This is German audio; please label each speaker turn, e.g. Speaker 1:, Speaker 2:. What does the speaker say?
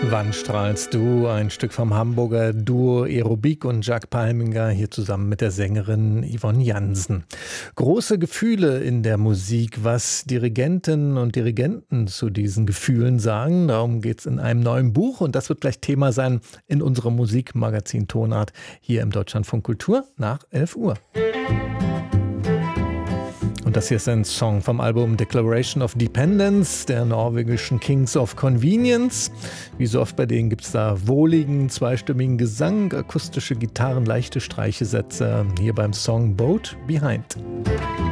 Speaker 1: Wann strahlst du? Ein Stück vom Hamburger Duo Aerobik und Jacques Palminger, hier zusammen mit der Sängerin Yvonne Jansen. Große Gefühle in der Musik, was Dirigentinnen und Dirigenten zu diesen Gefühlen sagen. Darum geht es in einem neuen Buch und das wird gleich Thema sein in unserem Musikmagazin Tonart hier im Deutschlandfunk Kultur nach 11 Uhr. Und das hier ist ein Song vom Album Declaration of Dependence der norwegischen Kings of Convenience. Wie so oft bei denen gibt es da wohligen, zweistimmigen Gesang, akustische Gitarren, leichte Streichesätze. Hier beim Song Boat Behind.